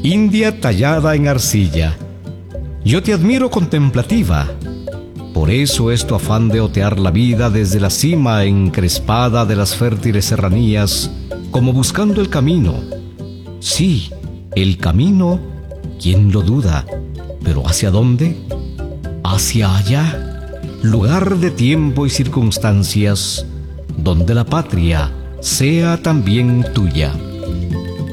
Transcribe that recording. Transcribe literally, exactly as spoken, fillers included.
India tallada en arcilla, yo te admiro contemplativa. Por eso es tu afán de otear la vida desde la cima encrespada de las fértiles serranías, como buscando el camino. Sí, el camino, ¿quién lo duda? ¿Pero hacia dónde? Hacia allá, lugar de tiempo y circunstancias, donde la patria sea también tuya.